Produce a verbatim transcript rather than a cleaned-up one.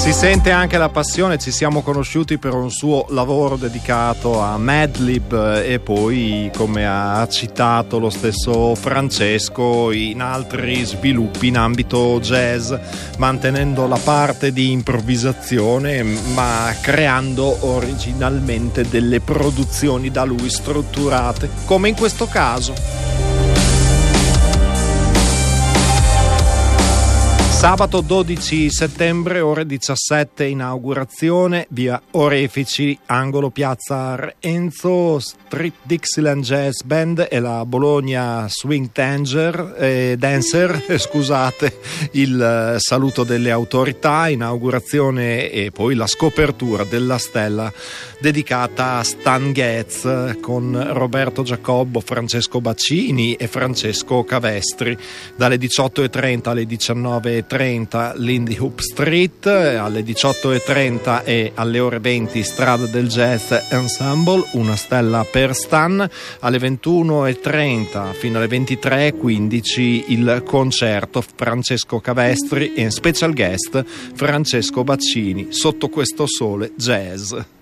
Si sente anche la passione, ci siamo conosciuti per un suo lavoro dedicato a Madlib e poi, come ha citato lo stesso Francesco, in altri sviluppi in ambito jazz, mantenendo la parte di improvvisazione ma creando originalmente delle produzioni da lui strutturate, come in questo caso. Sabato dodici settembre, ore diciassette, inaugurazione, via Orefici, angolo piazza Enzo, Street Dixieland Jazz Band e la Bologna Swing Danger, eh, Dancer, eh, scusate, il eh, saluto delle autorità, inaugurazione e poi la scopertura della stella dedicata a Stan Getz con Roberto Giacobbo, Francesco Baccini e Francesco Cavestri, dalle diciotto e trenta alle diciannove e trenta Lindy Hop Street, alle diciotto e trenta e alle ore venti Strada del Jazz Ensemble, una stella per Stan, alle ventuno e trenta fino alle ventitré e quindici il concerto Francesco Cavestri e special guest Francesco Baccini, Sotto questo sole jazz.